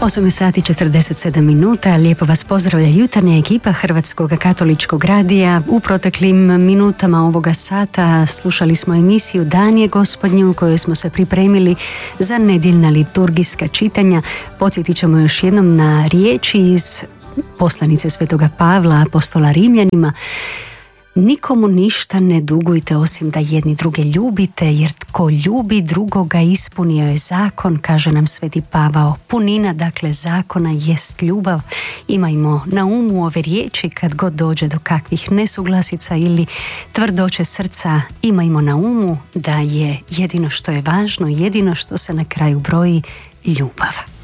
8 sati 47 minuta. Lijepo vas pozdravlja jutarnja ekipa Hrvatskog katoličkog radija. U proteklim minutama ovoga sata slušali smo emisiju Dan je Gospodnji u kojoj smo se pripremili za nedjeljna liturgijska čitanja. Podsjetit ćemo još jednom na riječi iz poslanice Svetoga Pavla, apostola Rimljanima. Nikomu ništa ne dugujte osim da jedni druge ljubite, jer tko ljubi drugoga ispunio je zakon, kaže nam Sveti Pavao. Punina, dakle, zakona jest ljubav. Imajmo na umu ove riječi kad god dođe do kakvih nesuglasica ili tvrdoće srca. Imajmo na umu da je jedino što je važno, jedino što se na kraju broji, ljubav.